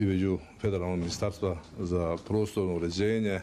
Između Federalnog ministarstva za prostorno uređenje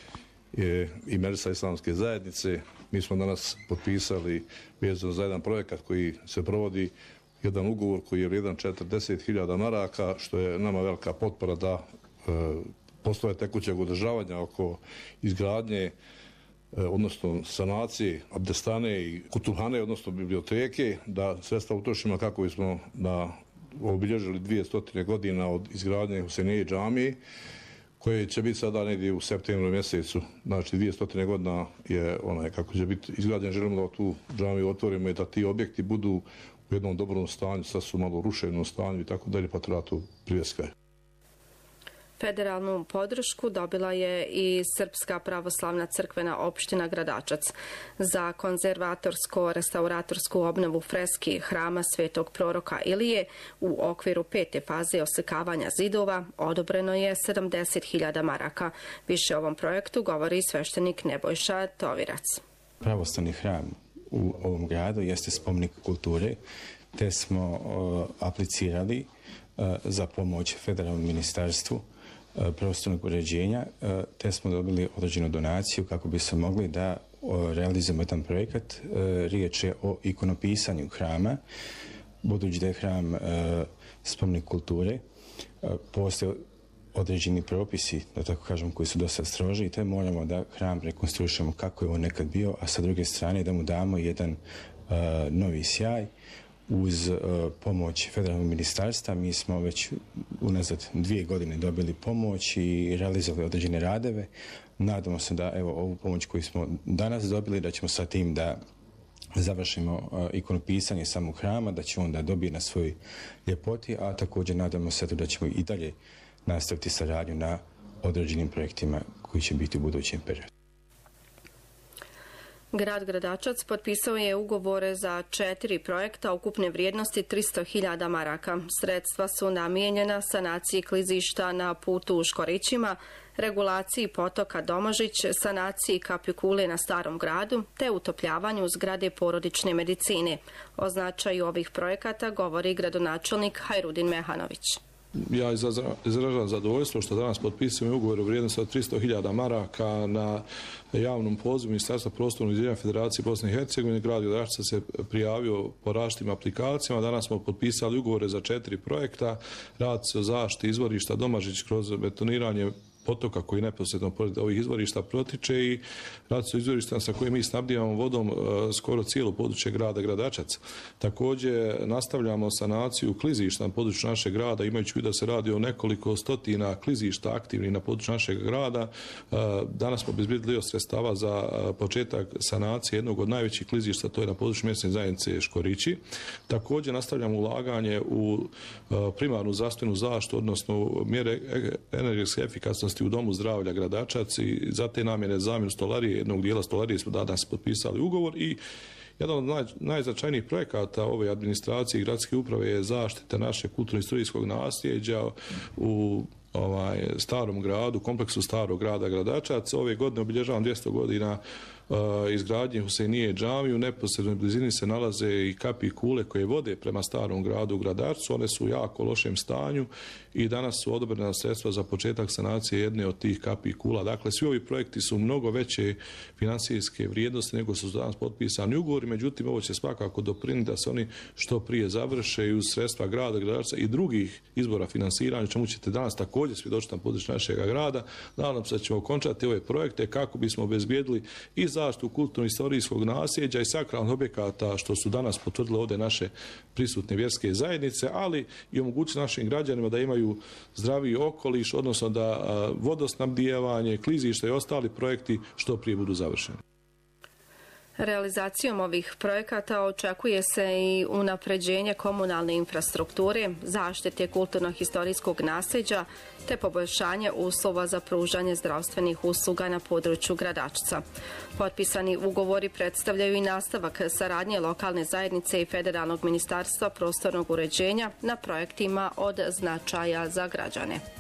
i Meclisa islamske zajednice mi smo danas potpisali vezano za jedan projekat koji se provodi, jedan ugovor koji je vrijedan 40.000 maraka, što je nama velika potpora da poslove tekućeg održavanja oko izgradnje, odnosno sanacije abdestane i kutulhane, odnosno biblioteke, da sredstva utrošimo kako bismo obilježili 200 godina od izgradnje Husejnije džamije, koje će biti sada negdje u septembru mjesecu. Znači 200 godina je kako će biti izgrađen. Želimo da tu džamiju otvorimo i da ti objekti budu u jednom dobrom stanju, sad su malo ruševnom stanju i tako dalje, pa treba to privesti. Federalnu podršku dobila je i Srpska pravoslavna crkvena opština Gradačac za konzervatorsko-restauratorsku obnovu freski hrama Svetog proroka Ilije u okviru 5. faze osekavanja zidova. Odobreno je 70.000 maraka. Više o ovom projektu govori sveštenik Nebojša Tovirac. Pravoslavni hram u ovom gradu jeste spomenik kulture, te smo aplicirali za pomoć Federalnom ministarstvu prostornog uređenja, te smo dobili određenu donaciju kako bi se mogli da realizujemo jedan projekat. Riječ je o ikonopisanju hrama. Budući da je hram spomenik kulture, postoje određeni propisi, da tako kažem, koji su dosta stroži, te moramo da hram rekonstruišemo kako je on nekad bio, a sa druge strane da mu damo jedan novi sjaj. Uz pomoć Federalnog ministarstva mi smo već unazad 2 godine dobili pomoć i realizovali određene radove. Nadamo se da ovu pomoć koju smo danas dobili, da ćemo sa tim da završimo ikonopisanje samog hrama, da će on da dobije na svojoj ljepoti, a također nadamo se da ćemo i dalje nastaviti saradnju na određenim projektima koji će biti u budućem periodu. Grad Gradačac potpisao je ugovore za 4 projekta ukupne vrijednosti 300.000 maraka. Sredstva su namijenjena sanaciji klizišta na putu u Škorićima, regulaciji potoka Domožić, sanaciji kapikule na Starom gradu, te utopljavanju zgrade porodične medicine. O značaju ovih projekata govori gradonačelnik Hajrudin Mehanović. Ja izražavam zadovoljstvo što danas potpisujem ugovor o vrijednosti od 300.000 maraka na javnom pozivu Ministarstva prostornog uređenja Federacije Bosne i Hercegovine. Grad Gradačac se prijavio po različitim aplikacijama. Danas smo potpisali ugovore za 4 projekta. Radi se o zaštiti izvorišta Domažić kroz betoniranje potoka koji neposredno pored ovih izvorišta protiče i radi se o izvorištima sa kojim mi snabdijevamo vodom skoro cijelo područje grada Gradačac. Također nastavljamo sanaciju klizišta na području našeg grada, imajući u vidu da se radi o nekoliko stotina klizišta aktivnih na području našeg grada. Danas smo obezbijedili dio sredstava za početak sanacije jednog od najvećih klizišta, to je na području mjesne zajednice Škorići. Također nastavljamo ulaganje u primarnu zdravstvenu zaštitu, odnosno mjere energetske efikasnosti u Domu zdravlja Gradačac i za te namjene zamjenu stolarije, jednog dijela stolarije smo danas potpisali ugovor i jedan od najznačajnijih projekata ove administracije i gradske uprave je zaštita našeg kulturno-istorijskog nasljeđa u Starom gradu, kompleksu Starog grada Gradačac. Ove godine obilježavam 200 godina izgradnje Husejnije džamije. U neposrednoj blizini se nalaze i kapi i kule koje vode prema Starom gradu Gradačcu. One su u jako lošem stanju i danas su odobrena sredstva za početak sanacije jedne od tih kapi i kula. Dakle, svi ovi projekti su mnogo veće finansijske vrijednosti nego su danas potpisani ugovori, međutim ovo će svakako doprinijeti da se oni što prije završe i uz sredstva grada Gradačca i drugih izbora finansiranja, čemu ćete danas također svjedočiti na području našeg grada. Nadam se da ćemo okončati ove projekte kako bismo obezbijedili i zaštitu kulturno-istorijskog nasljeđa i sakralnih objekata, što su danas potvrdile ovdje naše prisutne vjerske zajednice, ali i omogućiti našim građanima da imaju zdraviji okoliš, odnosno da vodosnabdijevanje, klizišta i ostali projekti što prije budu završeni. Realizacijom ovih projekata očekuje se i unapređenje komunalne infrastrukture, zaštite kulturno-historijskog nasljeđa te poboljšanje uslova za pružanje zdravstvenih usluga na području Gradačca. Potpisani ugovori predstavljaju i nastavak saradnje lokalne zajednice i Federalnog ministarstva prostornog uređenja na projektima od značaja za građane.